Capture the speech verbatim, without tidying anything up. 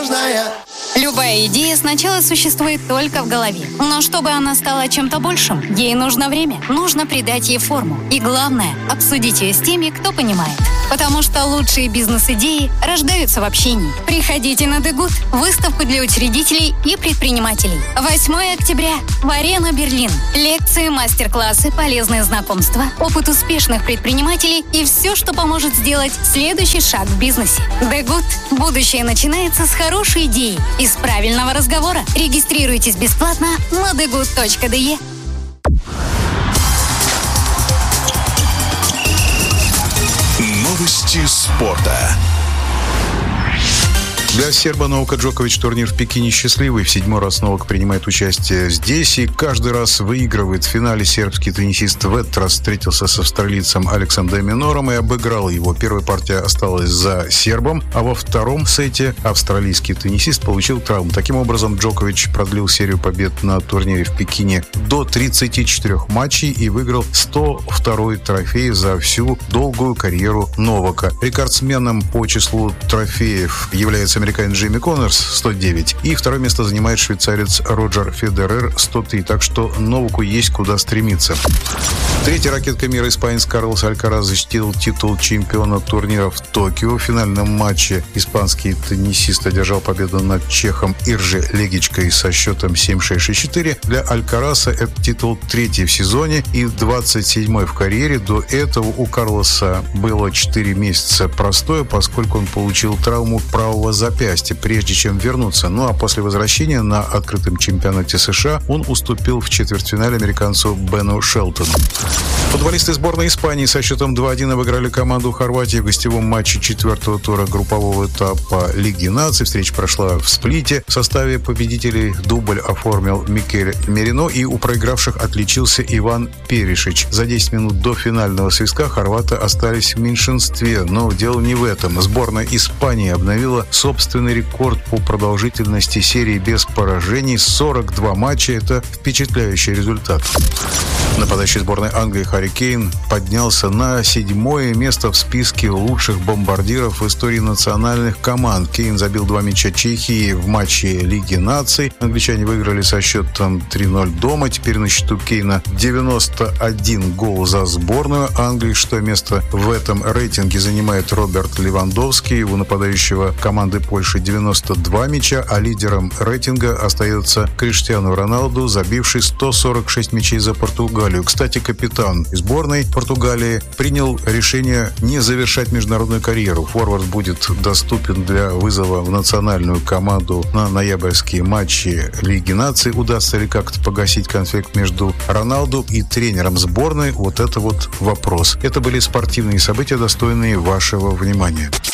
Любая идея сначала существует только в голове. Но чтобы она стала чем-то большим, ей нужно время. Нужно придать ей форму. И главное, обсудить ее с теми, кто понимает. Потому что лучшие бизнес-идеи рождаются в общении. Приходите на Дегут, выставку для учредителей и предпринимателей. восьмого октября в Арена Берлин. Лекции, мастер-классы, полезные знакомства, опыт успешных предпринимателей и все, что поможет сделать следующий шаг в бизнесе. Дегут. Будущее начинается с хорошей идеи и с правильного разговора. Регистрируйтесь бесплатно на дегут точка де. Новости спорта. Для серба Новака Джокович турнир в Пекине счастливый. В седьмой раз Новак принимает участие здесь и каждый раз выигрывает. В финале сербский теннисист в этот раз встретился с австралийцем Алексом де Минором и обыграл его. Первая партия осталась за сербом, а во втором сете австралийский теннисист получил травму. Таким образом, Джокович продлил серию побед на турнире в Пекине до тридцати четырёх матчей и выиграл сто второй трофей за всю долгую карьеру Новака. Рекордсменом по числу трофеев является американец Джимми Коннорс, сто девять, и второе место занимает швейцарец Роджер Федерер, сто три, так что Новаку есть куда стремиться. Третья ракетка мира, испанец Карлос Алькарас защитил титул чемпиона турнира в Токио. В финальном матче испанский теннисист одержал победу над чехом Иржи Легичкой со счетом семь шесть шесть четыре. Для Алькараса это титул третий в сезоне и двадцать седьмой в карьере. До этого у Карлоса было четыре месяца простоя, поскольку он получил травму правого запястья, прежде чем вернуться. Ну а после возвращения на открытом чемпионате США он уступил в четвертьфинале американцу Бену Шелтону. Футболисты сборной Испании со счетом два один обыграли команду Хорватии в гостевом матче четвертого тура группового этапа Лиги наций. Встреча прошла в Сплите. В составе победителей дубль оформил Микель Мерино, и у проигравших отличился Иван Перишич. За десять минут до финального свистка хорваты остались в меньшинстве, но дело не в этом. Сборная Испании обновила собственный рекорд по продолжительности серии без поражений. сорок два матча – это впечатляющий результат. Нападающий сборной Англии Харри Кейн поднялся на седьмое место в списке лучших бомбардиров в истории национальных команд. Кейн забил два мяча Чехии в матче Лиги наций. Англичане выиграли со счетом три ноль дома. Теперь на счету Кейна девяносто один гол за сборную Англии. Шестое место в этом рейтинге занимает Роберт Левандовский. У нападающего команды Польши девяносто два мяча, а лидером рейтинга остается Криштиану Роналду, забивший сто сорок шесть мячей за Португалию. Кстати, капитан сборной Португалии принял решение не завершать международную карьеру. Форвард будет доступен для вызова в национальную команду на ноябрьские матчи Лиги наций. Удастся ли как-то погасить конфликт между Роналду и тренером сборной? Вот это вот вопрос. Это были спортивные события, достойные вашего внимания.